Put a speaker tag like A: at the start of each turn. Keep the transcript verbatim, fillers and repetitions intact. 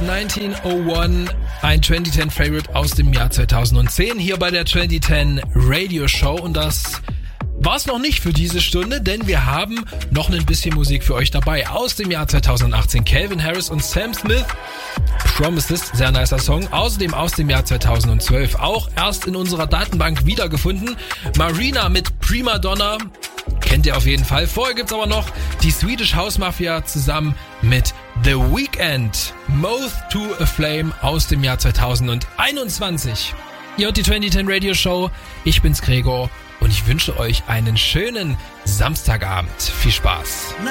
A: neunzehnhunderteins, ein zwanzig zehn Favorite aus dem Jahr zweitausendzehn hier bei der zwanzig zehn Radio Show. Und das war's noch nicht für diese Stunde, denn wir haben noch ein bisschen Musik für euch dabei. Aus dem Jahr zweitausendachtzehn Calvin Harris und Sam Smith, Promises, sehr nicer Song. Außerdem aus dem Jahr zweitausendzwölf, auch erst in unserer Datenbank wiedergefunden, Marina mit Prima Donna, kennt ihr auf jeden Fall. Vorher gibt's aber noch die Swedish House Mafia zusammen mit The Weeknd, Moth to a Flame aus dem Jahr zweitausendeinundzwanzig. Ihr hört die zwanzig zehn Radio Show, ich bin's Gregor und ich wünsche euch einen schönen Samstagabend. Viel Spaß.